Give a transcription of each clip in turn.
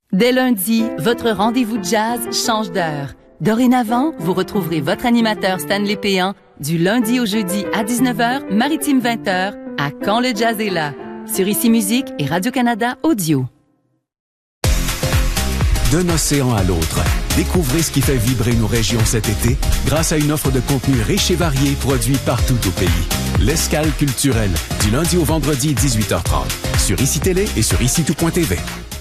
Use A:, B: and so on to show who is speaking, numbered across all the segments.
A: Dès lundi, votre rendez-vous de jazz change d'heure. Dorénavant, vous retrouverez votre animateur Stanley Péan du lundi au jeudi à 19h, Maritime 20h, à Quand le jazz est là, sur Ici Musique et Radio-Canada Audio.
B: D'un océan à l'autre, découvrez ce qui fait vibrer nos régions cet été grâce à une offre de contenu riche et varié produit partout au pays. L'Escale culturelle, du lundi au vendredi 18h30, sur ICI Télé et sur ICITout.tv.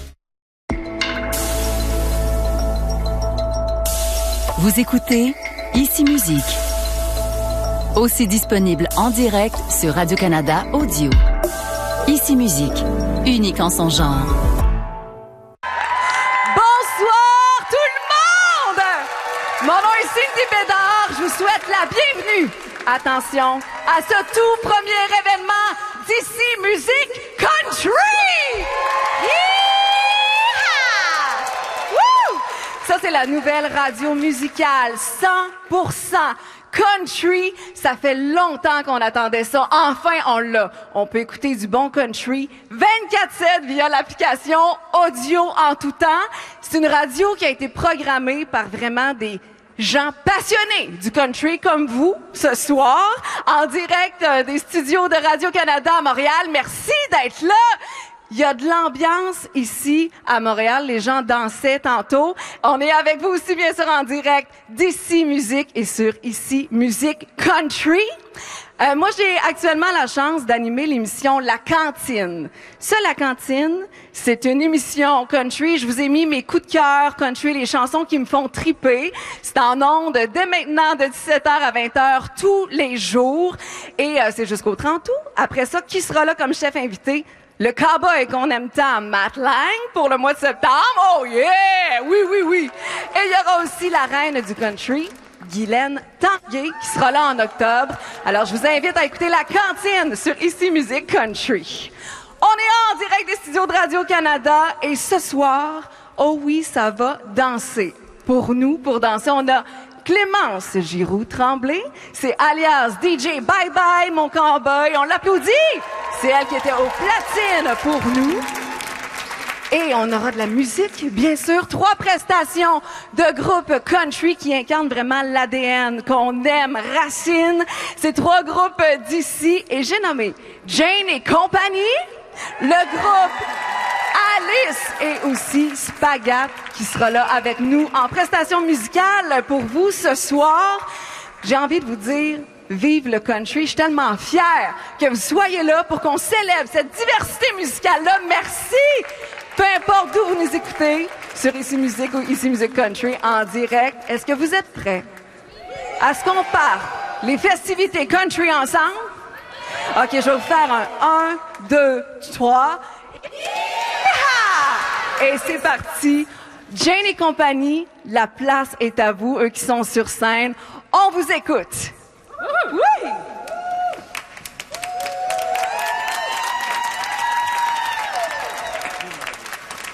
A: Vous écoutez Ici Musique. Aussi disponible en direct sur Radio-Canada Audio. Ici Musique, unique en son genre.
C: Bonsoir tout le monde! Mon nom est Cindy Bédard, je vous souhaite la bienvenue. Attention à ce tout premier événement d'Ici Musique Country! Ça, c'est la nouvelle radio musicale 100% country. Ça fait longtemps qu'on attendait ça. Enfin, on l'a. On peut écouter du bon country 24/7 via l'application audio en tout temps. C'est une radio qui a été programmée par vraiment des gens passionnés du country comme vous ce soir, en direct des studios de Radio-Canada à Montréal. Merci d'être là. Il y a de l'ambiance ici à Montréal. Les gens dansaient tantôt. On est avec vous aussi, bien sûr, en direct d'Ici Musique et sur Ici Musique Country. Moi, j'ai actuellement la chance d'animer l'émission La Cantine. Ça, La Cantine, c'est une émission country. Je vous ai mis mes coups de cœur country, les chansons qui me font triper. C'est en ondes dès maintenant de 17h à 20h tous les jours. Et c'est jusqu'au 30 août. Après ça, qui sera là comme chef invité? Le cowboy qu'on aime tant, Matt Lang, pour le mois de septembre. Oh yeah! Oui, oui, oui. Et il y aura aussi la reine du country, Guylaine Tanguay, qui sera là en octobre. Alors, je vous invite à écouter La Cantine sur Ici Musique Country. On est en direct des studios de Radio-Canada et ce soir, oh oui, ça va danser. Pour nous, pour danser, on a Clémence Giroux-Tremblay, c'est alias DJ Bye Bye, mon cowboy. On l'applaudit! C'est elle qui était aux platines pour nous. Et on aura de la musique, bien sûr. 3 prestations de groupes country qui incarnent vraiment l'ADN qu'on aime, Racine. C'est 3 groupes d'ici. Et j'ai nommé Jane et compagnie, le groupe Alice et aussi Spagat qui sera là avec nous en prestation musicale pour vous ce soir. J'ai envie de vous dire, vive le country. Je suis tellement fière que vous soyez là pour qu'on célèbre cette diversité musicale-là. Merci! Peu importe d'où vous nous écoutez, sur Ici Musique ou Ici Musique Country en direct. Est-ce que vous êtes prêts à ce qu'on parte les festivités country ensemble? OK, je vais vous faire un 1, 2, 3... Et c'est parti. Jane et compagnie, la place est à vous, eux qui sont sur scène. On vous écoute.